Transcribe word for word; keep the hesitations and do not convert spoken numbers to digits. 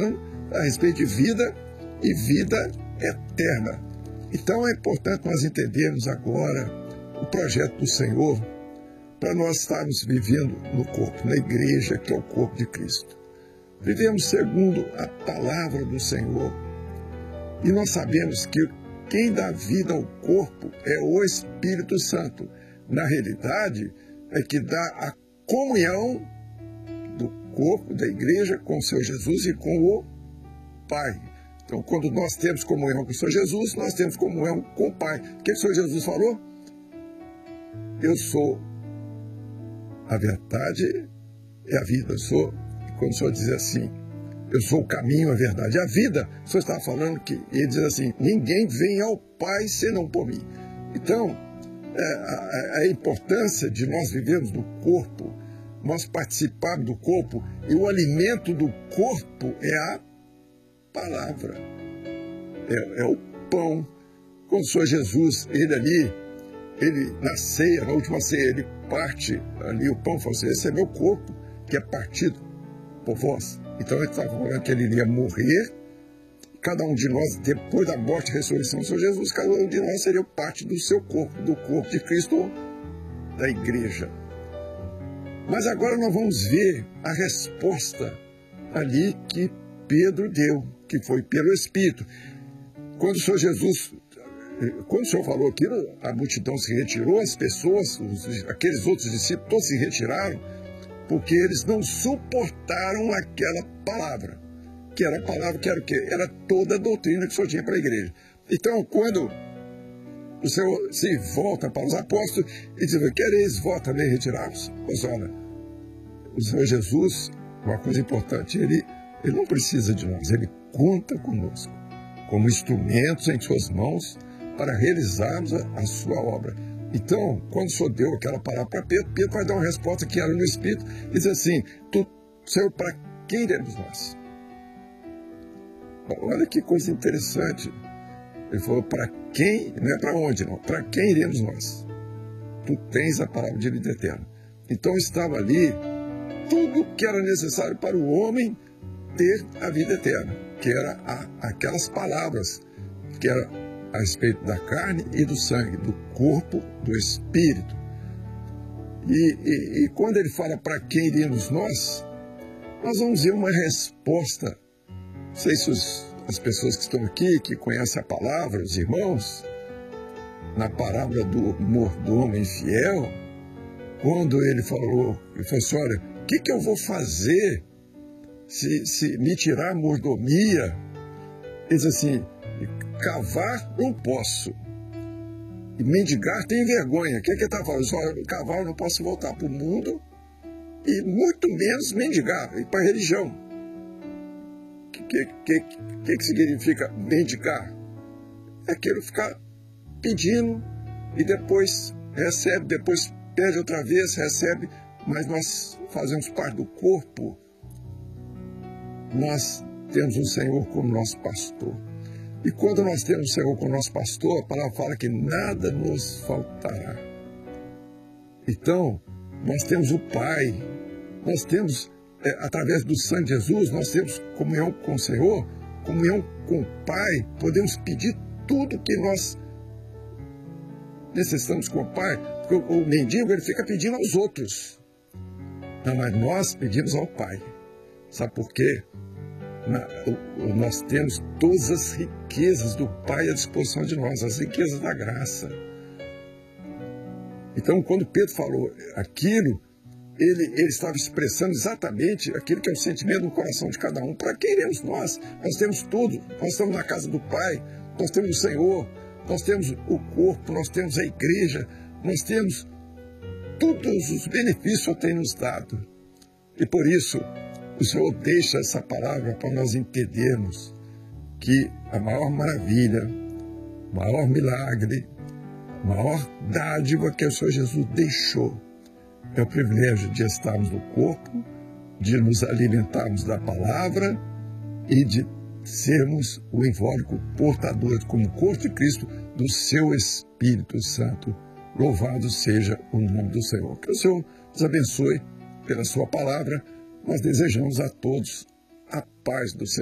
falando a respeito de vida e vida eterna. Então é importante nós entendermos agora o projeto do Senhor para nós estarmos vivendo no corpo, na igreja, que é o corpo de Cristo. Vivemos segundo a palavra do Senhor. E nós sabemos que quem dá vida ao corpo é o Espírito Santo. Na realidade, é que dá a comunhão do corpo, da igreja, com o Senhor Jesus e com o Pai. Então, quando nós temos comunhão com o Senhor Jesus, nós temos comunhão com o Pai. O que o Senhor Jesus falou? Eu sou a verdade e a vida. Eu sou, quando o Senhor diz assim, eu sou o caminho, a verdade e a vida, o Senhor estava falando que, ele diz assim, ninguém vem ao Pai senão por mim. Então, é, a, a importância de nós vivermos no corpo, nós participarmos do corpo, e o alimento do corpo é a palavra, é, é o pão. Quando o Senhor Jesus, ele ali, ele na ceia, na última ceia, ele parte ali o pão e fala assim, esse é meu corpo, que é partido por vós. Então ele estava falando que ele iria morrer, cada um de nós, depois da morte e ressurreição do Senhor Jesus, cada um de nós seria parte do seu corpo, do corpo de Cristo, da igreja. Mas agora nós vamos ver a resposta ali que Pedro deu, que foi pelo Espírito. Quando o Senhor Jesus, quando o Senhor falou aquilo, a multidão se retirou, as pessoas, os, aqueles outros discípulos, todos se retiraram, porque eles não suportaram aquela palavra, que era a palavra que era o quê? Era toda a doutrina que o Senhor tinha para a igreja. Então, quando o Senhor se volta para os apóstolos e diz, quereis vós também retirar-vos? Pois olha, o Senhor Jesus, uma coisa importante, ele, ele não precisa de nós, ele conta conosco, como instrumentos em suas mãos para realizarmos a, a sua obra. Então, quando o Senhor deu aquela palavra para Pedro, Pedro vai dar uma resposta que era no Espírito, e diz assim, tu, Senhor, para quem iremos nós? Olha que coisa interessante. Ele falou, para quem, não é para onde não, para quem iremos nós? Tu tens a palavra de vida eterna. Então estava ali tudo que era necessário para o homem ter a vida eterna, que era a, aquelas palavras, que era a respeito da carne e do sangue, do corpo, do espírito. E, e, e quando ele fala para quem iríamos nós, nós vamos ver uma resposta. Não sei se os, as pessoas que estão aqui, que conhecem a palavra, os irmãos, na parábola do mordomo infiel, quando ele falou, ele falou assim, olha, o que, que eu vou fazer se, se me tirar a mordomia? Ele diz assim, cavar não posso, e mendigar tem vergonha. O que, que ele está falando? Olha, cavar eu não posso voltar para o mundo, e muito menos mendigar, ir para a religião. O que, que, que, que, que significa mendigar? É aquilo ficar pedindo e depois recebe, depois pede outra vez, recebe, mas nós fazemos parte do corpo. Nós temos um Senhor como nosso pastor. E quando nós temos o Senhor como nosso pastor, a palavra fala que nada nos faltará. Então, nós temos o Pai, nós temos, é, através do sangue de Jesus, nós temos comunhão com o Senhor, comunhão com o Pai, podemos pedir tudo que nós necessitamos com o Pai, porque o, o mendigo ele fica pedindo aos outros. Não, mas nós pedimos ao Pai. Sabe por quê? Na, o, nós temos todas as riquezas do Pai à disposição de nós, as riquezas da graça. Então, quando Pedro falou aquilo, ele, ele estava expressando exatamente aquilo que é o sentimento no coração de cada um. Para quem iremos nós? Nós temos tudo. Nós estamos na casa do Pai, nós temos o Senhor, nós temos o corpo, nós temos a igreja, nós temos todos os benefícios que o Senhor tem nos dado. E por isso, o Senhor deixa essa palavra para nós entendermos que a maior maravilha, o maior milagre, a maior dádiva que o Senhor Jesus deixou é o privilégio de estarmos no corpo, de nos alimentarmos da palavra e de sermos o invólucro portador, como corpo de Cristo, do seu Espírito Santo. Louvado seja o nome do Senhor. Que o Senhor nos abençoe pela sua palavra. Nós desejamos a todos a paz do Senhor.